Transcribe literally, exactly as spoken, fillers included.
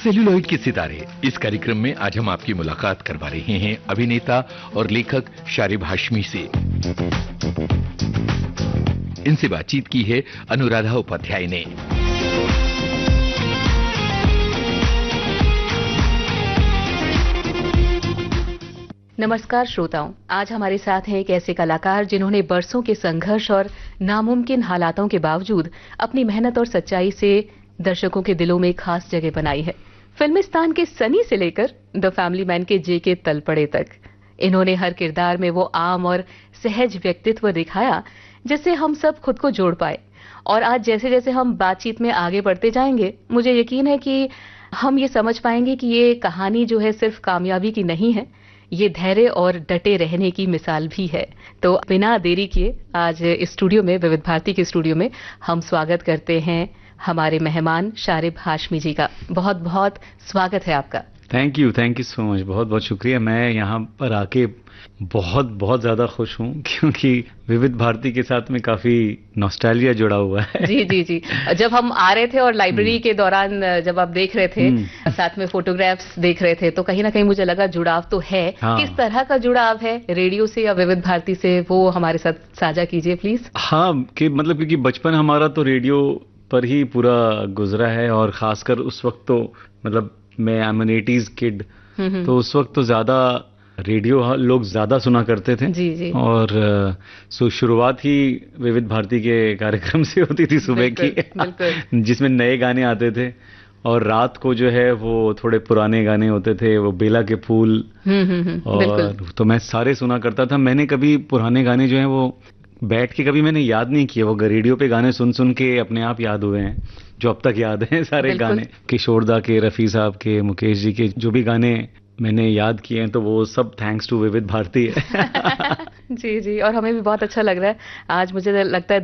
Celluloid के सितारे, इस कार्यक्रम में आज हम आपकी मुलाकात करवा रहे हैं अभिनेता और लेखक शारिब हाशमी से। इनसे बातचीत की है अनुराधा उपाध्याय ने। नमस्कार श्रोताओं, आज हमारे साथ हैं एक ऐसे कलाकार जिन्होंने बरसों के संघर्ष और नामुमकिन हालातों के बावजूद अपनी मेहनत और सच्चाई से दर्शकों के दिलों में खास जगह बनाई है। फिल्मिस्तान के सनी से लेकर द फैमिली मैन के जे के तलपड़े तक इन्होंने हर किरदार में वो आम और सहज व्यक्तित्व दिखाया जिससे हम सब खुद को जोड़ पाए। और आज जैसे जैसे हम बातचीत में आगे बढ़ते जाएंगे, मुझे यकीन है कि हम ये समझ पाएंगे कि ये कहानी जो है सिर्फ कामयाबी की नहीं है, ये धैर्य और डटे रहने की मिसाल भी है। तो बिना देरी किए आज इस स्टूडियो में, विविध भारती के स्टूडियो में, हम स्वागत करते हैं हमारे मेहमान शारिब हाशमी जी का। बहुत बहुत स्वागत है आपका। Thank you thank you so much, बहुत बहुत शुक्रिया। मैं यहाँ पर आके बहुत बहुत ज्यादा खुश हूँ क्योंकि विविध भारती के साथ में काफी नॉस्टैल्जिया जुड़ा हुआ है। जी जी जी जब हम आ रहे थे और लाइब्रेरी के दौरान जब आप देख रहे थे, साथ में फोटोग्राफ्स देख रहे थे, तो कहीं ना कहीं मुझे लगा जुड़ाव तो है। हाँ। किस तरह का जुड़ाव है रेडियो से या विविध भारती से, वो हमारे साथ साझा कीजिए प्लीज। हाँ, कि मतलब क्योंकि बचपन हमारा तो रेडियो पर ही पूरा गुजरा है और खासकर उस वक्त तो मतलब मैं I am N eighties kid, तो उस वक्त तो ज्यादा रेडियो लोग ज्यादा सुना करते थे। जी जी। और सो शुरुआत ही विविध भारती के कार्यक्रम से होती थी सुबह की, जिसमें नए गाने आते थे और रात को जो है वो थोड़े पुराने गाने होते थे, वो बेला के फूल। और तो मैं सारे सुना करता था। मैंने कभी पुराने गाने जो है वो बैठ के कभी मैंने याद नहीं किया, वो रेडियो पे गाने सुन सुन के अपने आप याद हुए हैं, जो अब तक याद हैं सारे गाने। किशोर दा के, रफी साहब के, मुकेश जी के जो भी गाने मैंने याद किए हैं, तो वो सब थैंक्स टू विविध भारती है। जी जी, और हमें भी बहुत अच्छा लग रहा है आज। मुझे लगता है